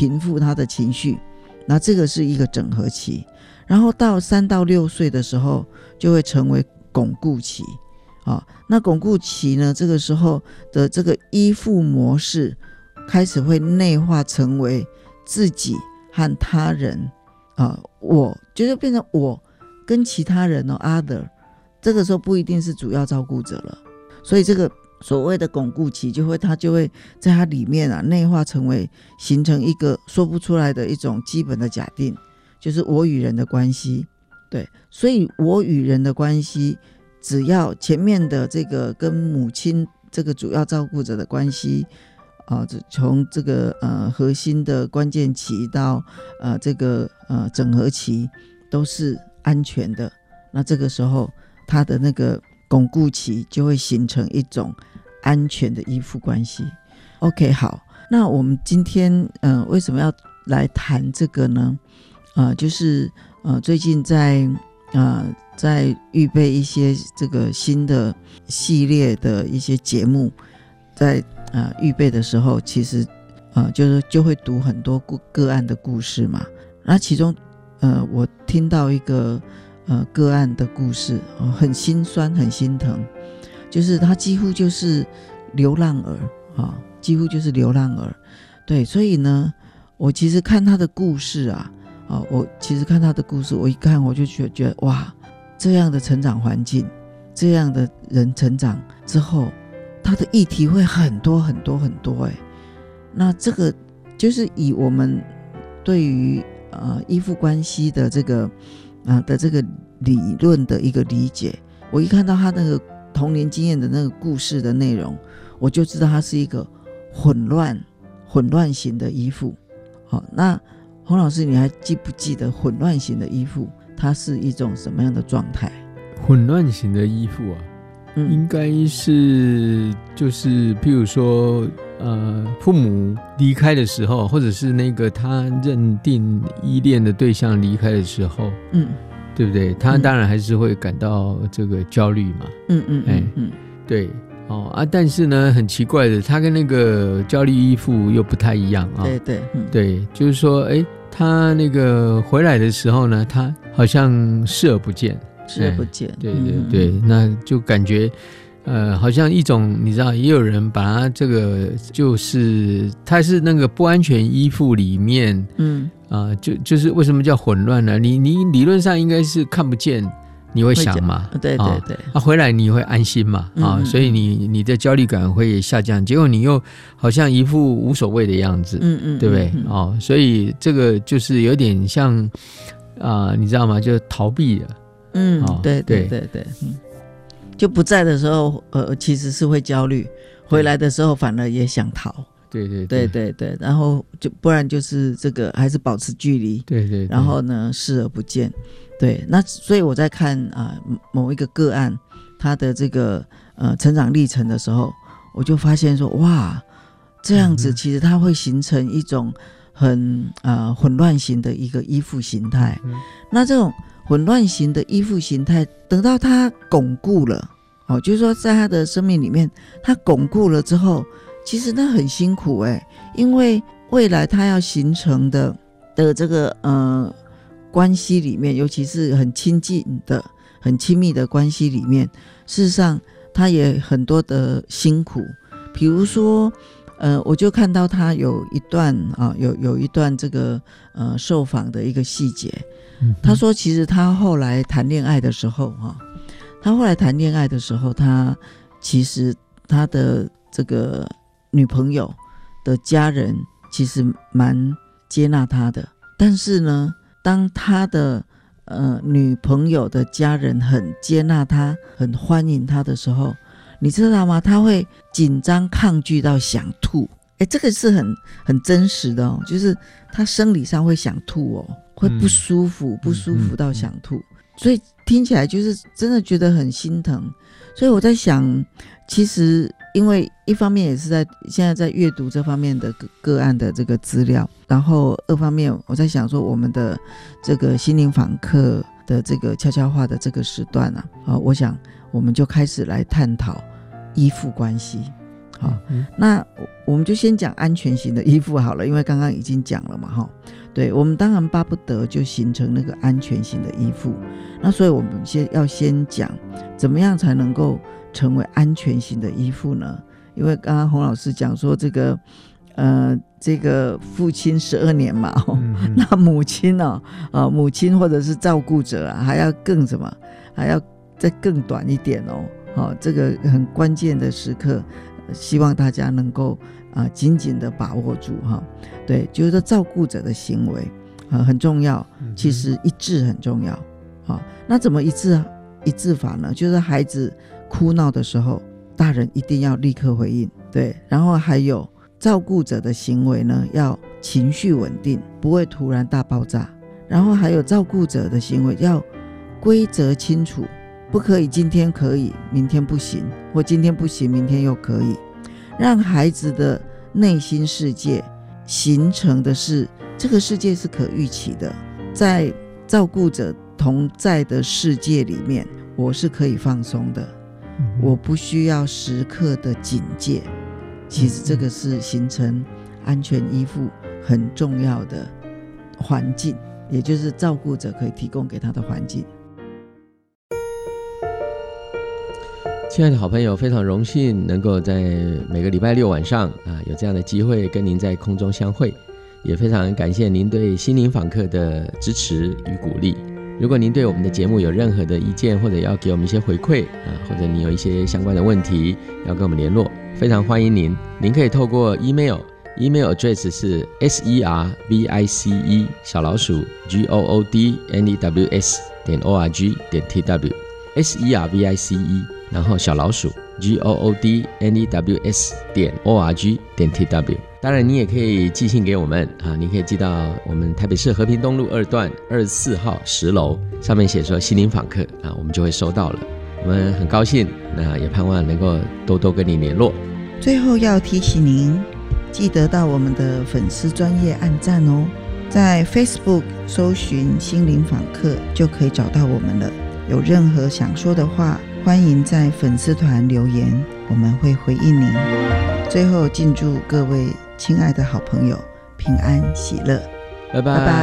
平复他的情绪，那这个是一个整合期。然后到3到6岁的时候就会成为巩固期。那巩固期呢，这个时候的这个依附模式开始会内化成为自己和他人，我就是变成我跟其他人other， 这个时候不一定是主要照顾者了。所以这个所谓的巩固期它就会在它里面内化成为形成一个说不出来的一种基本的假定，就是我与人的关系。对，所以我与人的关系，只要前面的这个跟母亲这个主要照顾者的关系从这个核心的关键期到这个整合期都是安全的，那这个时候它的那个巩固期就会形成一种安全的依附关系。 OK， 好，那我们今天为什么要来谈这个呢？就是最近在预备一些这个新的系列的一些节目，在预备的时候，其实就会读很多个案的故事嘛。那其中我听到一个个案的故事，很心酸很心疼，就是他几乎就是流浪儿几乎就是流浪儿。对，所以呢我其实看他的故事我一看我就觉得哇，这样的成长环境，这样的人成长之后，他的议题会很多很多很多。那这个就是以我们对于依附关系的这个理论的一个理解，我一看到他那个童年经验的那个故事的内容，我就知道他是一个混乱型的依附。好，那洪老师，你还记不记得混乱型的依附它是一种什么样的状态？ 混乱型的依附应该是就是譬如说父母离开的时候，或者是那个他认定依恋的对象离开的时候，对不对？他当然还是会感到这个焦虑嘛。对但是呢很奇怪的，他跟那个焦虑依附又不太一样对，就是说他那个回来的时候呢，他好像视而不见。对，那就感觉好像一种，你知道，也有人把他这个就是他是那个不安全依附里面就是为什么叫混乱呢？你理论上应该是看不见你会想嘛， 对， 回来你会安心嘛，所以你的焦虑感会下降，结果你又好像一副无所谓的样子，对不对？所以这个就是有点像你知道吗？就逃避了。 对，就不在的时候其实是会焦虑，回来的时候反而也想逃。对，然后就不然就是这个还是保持距离， 对， 然后呢视而不见。对，那所以我在看某一个个案他的这个成长历程的时候，我就发现说哇，这样子其实它会形成一种很混乱型的一个依附形态。那这种混乱型的依附形态等到它巩固了就是说在他的生命里面它巩固了之后，其实那很辛苦因为未来他要形成的这个关系里面，尤其是很亲近的很亲密的关系里面，事实上他也很多的辛苦。比如说我就看到他有一段有一段这个受访的一个细节。他说其实他后来谈恋爱的时候他其实他的这个女朋友的家人其实蛮接纳他的，但是呢当他的女朋友的家人很接纳他很欢迎他的时候，你知道吗？他会紧张抗拒到想吐。这个是很真实的就是他生理上会想吐会不舒服到想吐。所以听起来就是真的觉得很心疼。所以我在想，其实因为一方面也是现在在阅读这方面的个案的这个资料，然后二方面我在想说我们的这个心灵访客的这个悄悄话的这个时段我想我们就开始来探讨依附关系。 好，那我们就先讲安全型的依附好了，因为刚刚已经讲了嘛，对，我们当然巴不得就形成那个安全型的依附，那所以我们先讲怎么样才能够成为安全型的依附呢？因为刚刚洪老师讲说这个父亲12年嘛，那母亲母亲或者是照顾者啊，还要更什么，还要再更短一点这个很关键的时刻，希望大家能够紧紧的把握住对，就是说照顾者的行为很重要，其实一致很重要那怎么一致法呢？就是孩子哭闹的时候，大人一定要立刻回应，对，然后还有照顾者的行为呢，要情绪稳定，不会突然大爆炸，然后还有照顾者的行为要规则清楚，不可以今天可以明天不行，或今天不行明天又可以，让孩子的内心世界形成的是这个世界是可预期的，在照顾者同在的世界里面，我是可以放松的，我不需要时刻的警戒。其实这个是形成安全依附很重要的环境，也就是照顾者可以提供给他的环境。 亲爱的好朋友，非常荣幸能够在每个礼拜六晚上有这样的机会跟您在空中相会，也非常感谢您对心灵访客的支持与鼓励。如果您对我们的节目有任何的意见，或者要给我们一些回馈或者你有一些相关的问题要跟我们联络，非常欢迎您可以透过 email address 是 service@goodnews.org.tw service 然后goodnews.org.tw。 当然你也可以寄信给我们你可以寄到我们台北市和平东路2段24号10楼，上面写说心灵访客我们就会收到了。我们很高兴，那也盼望能够多多跟你联络。 最后要提醒您，记得到我们的粉丝专页按赞哦，在 Facebook 搜寻心灵访客就可以找到我们了。有任何想说的话，欢迎在粉丝团留言，我们会回应您。最后敬祝各位亲爱的好朋友平安喜乐， 拜拜。